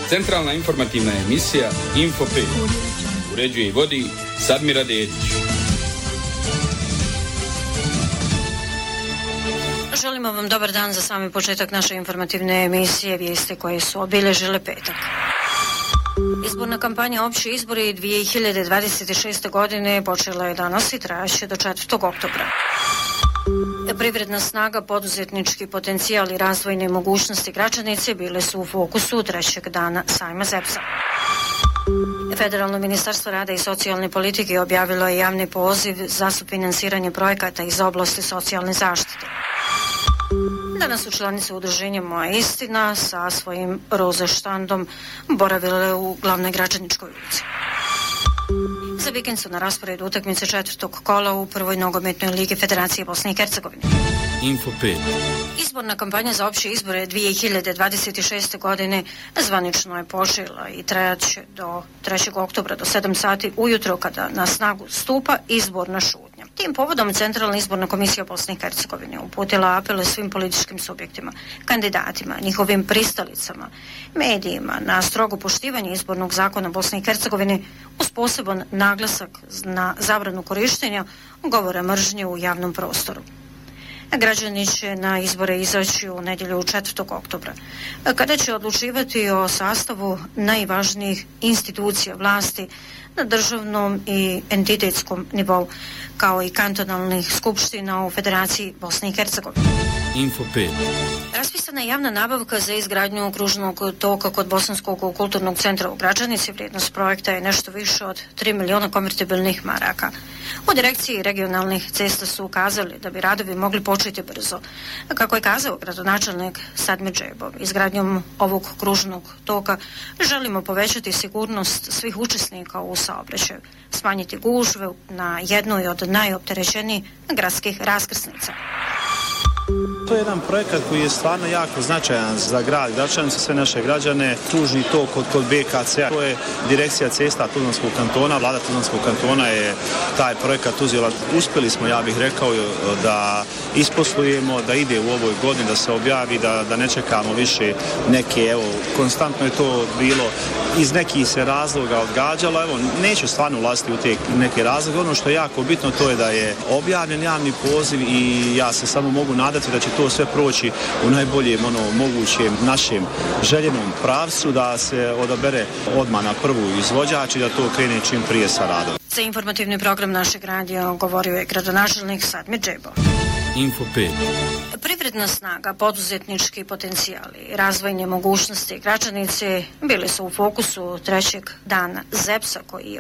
Centralna informativna emisija Info 5. Uređuje i vodi Sadmira Dedić. Želimo vam dobar dan za sami početak naše informativne emisije, vijesti koje su obilježile petak. Izborna kampanja opći izbori 2026. godine počela je danas i trajaće do 4. oktobra. Privredna snaga, poduzetnički potencijal i razvojne mogućnosti Gračanice bile su u fokusu trećeg dana sajma ZEPS-a. Federalno ministarstvo rada i socijalne politike objavilo je javni poziv za sufinansiranje projekata iz oblasti socijalne zaštite. Danas su članice udruženja Moja istina sa svojim roze štandom boravile u glavnoj Gračaničkoj ulici. Za vikend su na rasporedu utakmice 4. kola u prvoj nogometnoj ligi Federacije Bosne i Hercegovine. Info 5. Izborna kampanja za opće izbore 2026. godine zvanično je počela i trajaće do 3. oktobra do 7 sati ujutro kada na snagu stupa izborna šutnja. Tim povodom Centralna izborna komisija Bosne i Hercegovine uputila apele svim političkim subjektima, kandidatima, njihovim pristalicama, medijima na strogo poštivanje izbornog zakona Bosne i Hercegovine uz poseban naglasak na zabranu korištenja govora mržnje u javnom prostoru. Građani će na izbore izaći u nedjelju 4. oktobra, kada će odlučivati o sastavu najvažnijih institucija vlasti na državnom i entitetskom nivou, kao i kantonalnih skupština u Federaciji Bosne i Hercegovine. Info 5. Raspisana je javna nabavka za izgradnju kružnog toka kod Bosanskog kulturnog centra u Gračanici. Vrijednost projekta je nešto više od 3 miliona konvertibilnih maraka. U direkciji regionalnih cesta su ukazali da bi radovi mogli početi brzo. Kako je kazao gradonačelnik Sadmir Džejbov, izgradnjom ovog kružnog toka želimo povećati sigurnost svih učesnika u saobraćaju, smanjiti gužve na jednoj od najopterećenijih gradskih raskrsnica. To je jedan projekat koji je stvarno jako značajan za grad Gračanicu, sve naše građane. Kružni tok kod BKC-a, to je direkcija cesta Tuzlanskog kantona. Vlada Tuzlanskog kantona je taj projekat uzela. Uspjeli smo, ja bih rekao, da isposlujemo, da ide u ovoj godini, da se objavi, da ne čekamo više neke, evo, konstantno je to bilo iz nekih se razloga odgađalo. Evo, neću stvarno ulaziti u te neke razloge. Ono što je jako bitno, to je da je objavljen javni poziv i ja se samo mogu nadati da će to sve proći u najboljem mogućem našem željenom pravcu, da se odabere odmah na prvu izvođač i da to krene čim prije sa radom. Za informativni program našeg radija govorio je gradonačelnik Sadmir Džejbov. Info 5. Privredna snaga, poduzetnički potencijali, razvojne mogućnosti Gračanice bili su u fokusu trećeg dana ZEPS-a koji je